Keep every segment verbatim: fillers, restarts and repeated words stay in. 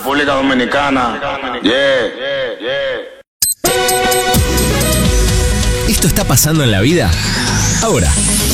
República Dominicana. Yeah, yeah, yeah. Esto está pasando en la vida ahora.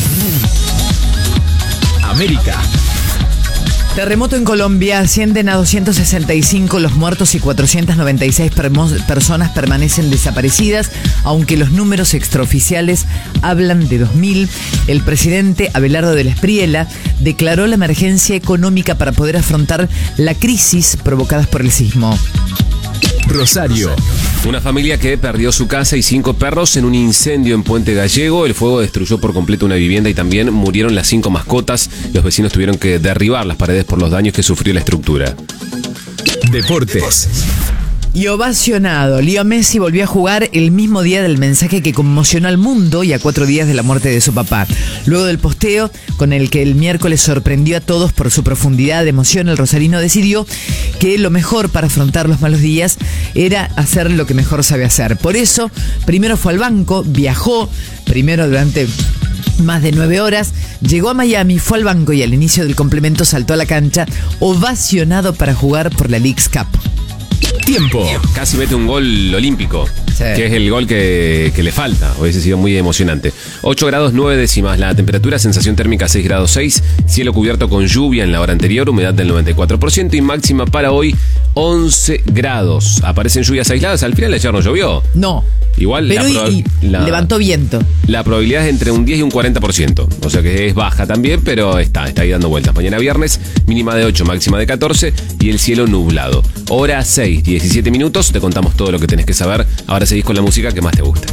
América. Terremoto en Colombia, ascienden a doscientos sesenta y cinco los muertos y cuatrocientas noventa y seis permo- personas permanecen desaparecidas, aunque los números extraoficiales hablan de dos mil. El presidente Abelardo del Espriella declaró la emergencia económica para poder afrontar la crisis provocada por el sismo. Rosario. Una familia que perdió su casa y cinco perros en un incendio en Puente Gallego. El fuego destruyó por completo una vivienda y también murieron las cinco mascotas. Los vecinos tuvieron que derribar las paredes por los daños que sufrió la estructura. Deportes. Y ovacionado, Leo Messi volvió a jugar el mismo día del mensaje que conmocionó al mundo y a cuatro días de la muerte de su papá. Luego del posteo, con el que el miércoles sorprendió a todos por su profundidad de emoción, el rosarino decidió que lo mejor para afrontar los malos días era hacer lo que mejor sabe hacer. Por eso, primero fue al banco, viajó, primero durante más de nueve horas, llegó a Miami, fue al banco y al inicio del complemento saltó a la cancha, ovacionado para jugar por la Leagues Cup. Tiempo. Casi mete un gol olímpico, sí, que es el gol que, que le falta. Hubiese sido muy emocionante. ocho grados nueve décimas la temperatura, sensación térmica seis grados seis, cielo cubierto con lluvia en la hora anterior, humedad del noventa y cuatro por ciento y máxima para hoy once grados. Aparecen lluvias aisladas, al final ayer no llovió. No. Igual pero la, y, proba- y la, levantó viento. la probabilidad es entre un diez y un cuarenta por ciento. O sea que es baja también, pero está, está ahí dando vueltas. Mañana viernes, mínima de ocho, máxima de catorce y el cielo nublado. Hora seis, diecisiete minutos. Te contamos todo lo que tenés que saber. Ahora seguís con la música que más te gusta.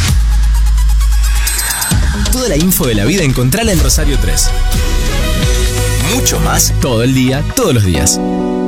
Toda la info de la vida encontrala en Rosario tres. Mucho más todo el día, todos los días.